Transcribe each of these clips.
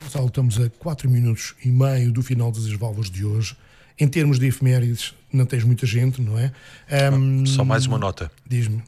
Gonçalo, estamos a 4 minutos e meio do final das válvulas de hoje. Em termos de efemérides, não tens muita gente, não é? Só mais uma nota. Diz-me,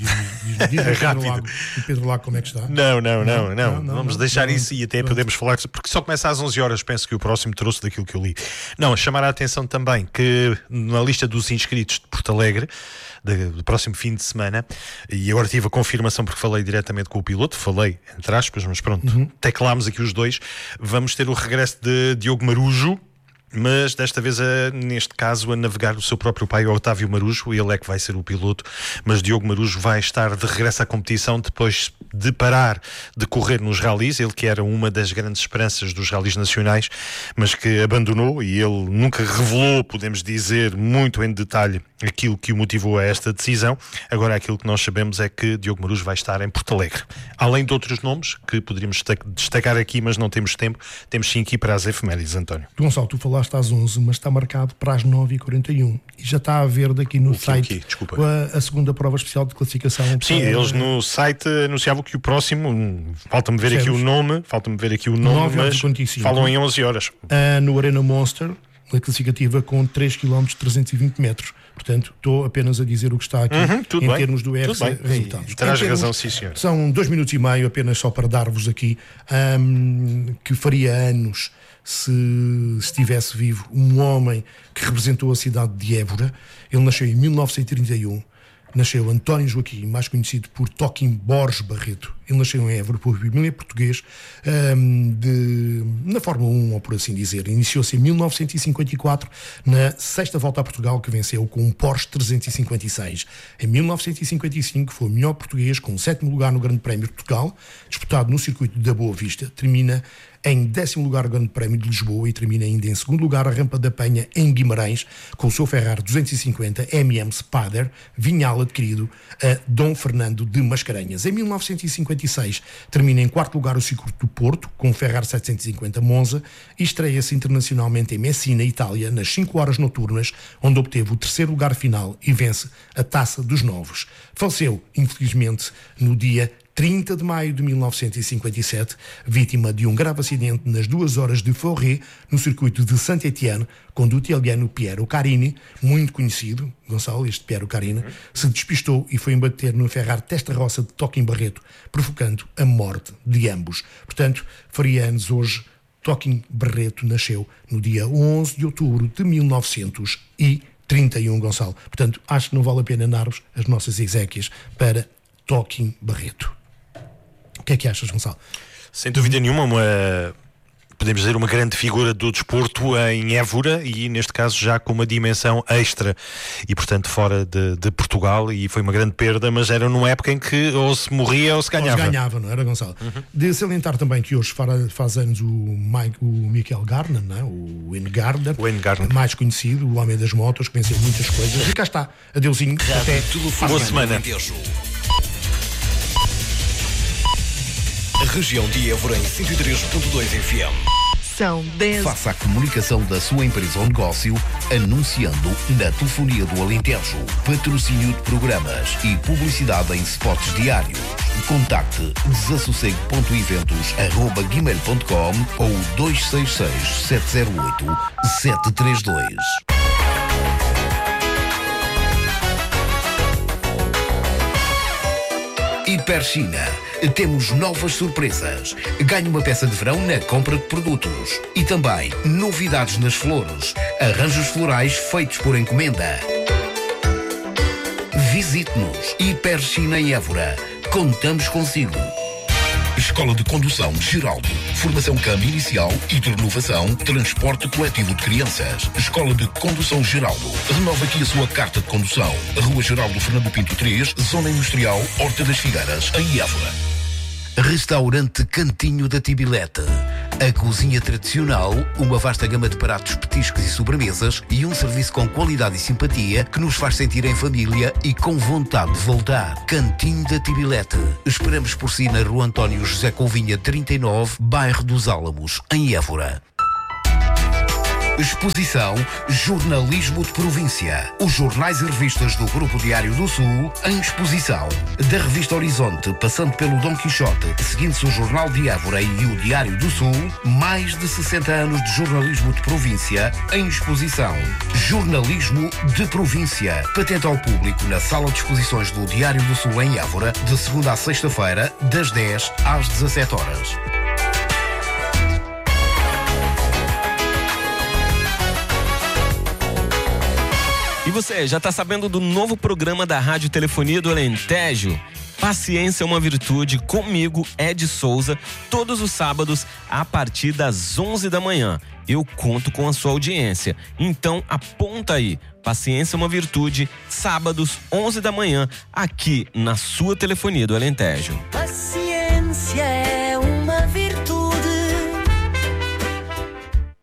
Pedro Lago, como é que está? Não. Vamos deixar isso e até podemos falar, porque só começa às 11 horas, penso que o próximo trouxe daquilo que eu li. Não, chamar a atenção também que na lista dos inscritos de Porto Alegre, do próximo fim de semana, e agora tive a confirmação porque falei diretamente com o piloto, entre aspas, mas pronto, teclámos aqui os dois, vamos ter o regresso de Diogo Marujo, mas desta vez, neste caso, a navegar o seu próprio pai, o Otávio Marujo. Ele é que vai ser o piloto, mas Diogo Marujo vai estar de regresso à competição depois de parar de correr nos ralis. Ele que era uma das grandes esperanças dos ralis nacionais, mas que abandonou, e ele nunca revelou, podemos dizer, muito em detalhe aquilo que o motivou a esta decisão. Agora, aquilo que nós sabemos é que Diogo Marujo vai estar em Porto Alegre. Além de outros nomes que poderíamos destacar aqui, mas não temos tempo, temos sim aqui para as efemérides, António. Gonçalo, tu falaste às 11, mas está marcado para as 9h41 e já está a ver daqui no site a segunda prova especial de classificação. Sim, eles no site anunciavam que o próximo, falta-me ver aqui o nome, mas falam em 11 horas. No Arena Monster, na classificativa com 3 km 320 metros. Portanto, estou apenas a dizer o que está aqui termos do RC resultados. Terás razão, sim, senhor. São 2 minutos e meio, apenas só para dar-vos aqui que faria anos se estivesse vivo um homem que representou a cidade de Évora. Ele nasceu em 1931. Nasceu António Joaquim, mais conhecido por Toquim Borges Barreto. Ele nasceu em Évora por família português na Fórmula 1, ou por assim dizer. Iniciou-se em 1954 na sexta volta a Portugal, que venceu com um Porsche 356. Em 1955 foi o melhor português, com o 7º lugar no Grande Prémio de Portugal, disputado no circuito da Boa Vista. Termina em 10º lugar o Grande Prémio de Lisboa e termina ainda em 2º lugar a Rampa da Penha em Guimarães, com o seu Ferrari 250 MM Spader, vinhal adquirido a Dom Fernando de Mascarenhas. Em 1956 termina em 4º lugar o circuito do Porto, com o Ferrari 750 Monza, e estreia-se internacionalmente em Messina, Itália, nas 5 horas noturnas, onde obteve o 3º lugar final e vence a Taça dos Novos. Faleceu, infelizmente, no dia 30 de maio de 1957, vítima de um grave acidente nas 2 horas de Forêt, no circuito de Saint-Étienne, quando o italiano Piero Carini, muito conhecido, Gonçalo, este Piero Carini, se despistou e foi embater no Ferrari Testarossa de Toquim Barreto, provocando a morte de ambos. Portanto, faria anos hoje. Toquim Barreto nasceu no dia 11 de outubro de 1931, Gonçalo. Portanto, acho que não vale a pena dar-vos as nossas exéquias para Toquim Barreto. O que é que achas, Gonçalo? Sem dúvida nenhuma, podemos dizer, uma grande figura do desporto em Évora, e neste caso já com uma dimensão extra e portanto fora de Portugal, e foi uma grande perda, mas era numa época em que ou se morria ou se ganhava. Ou se ganhava, não era, Gonçalo? De salientar também que hoje faz anos o Michael Gardner, não é? O Wayne Gardner, mais conhecido, o homem das motos, que venceu muitas coisas, e cá está, adeusinho, até boa semana. A região de Évora em 103.2 FM. São 10. Faça a comunicação da sua empresa ou negócio anunciando na Telefonia do Alentejo, patrocínio de programas e publicidade em spots diários. Contacte desassossego.eventos@gmail.com ou 266 708 732. Hiperchina. Temos novas surpresas. Ganhe uma peça de verão na compra de produtos. E também novidades nas flores. Arranjos florais feitos por encomenda. Visite-nos. Hiperchina em Évora. Contamos consigo. Escola de Condução Geraldo. Formação câmbio inicial e de renovação. Transporte coletivo de crianças. Escola de Condução Geraldo. Renova aqui a sua carta de condução. Rua Geraldo Fernando Pinto 3, Zona Industrial, Horta das Figueiras, em Évora. Restaurante Cantinho da Tibilete. A cozinha tradicional, uma vasta gama de pratos, petiscos e sobremesas e um serviço com qualidade e simpatia que nos faz sentir em família e com vontade de voltar. Cantinho da Tibilete. Esperamos por si na Rua António José Couvinha 39, bairro dos Álamos, em Évora. Exposição Jornalismo de Província. Os jornais e revistas do Grupo Diário do Sul em exposição. Da revista Horizonte, passando pelo Dom Quixote, seguindo-se o Jornal de Évora e o Diário do Sul, mais de 60 anos de jornalismo de província em exposição. Jornalismo de Província. Patente ao público na Sala de Exposições do Diário do Sul em Évora, de segunda à sexta-feira, das 10 às 17 horas. E você, já está sabendo do novo programa da Rádio Telefonia do Alentejo? Paciência é uma virtude, comigo, Ed Souza, todos os sábados a partir das 11 da manhã. Eu conto com a sua audiência, então aponta aí. Paciência é uma virtude, sábados, 11 da manhã, aqui na sua Telefonia do Alentejo.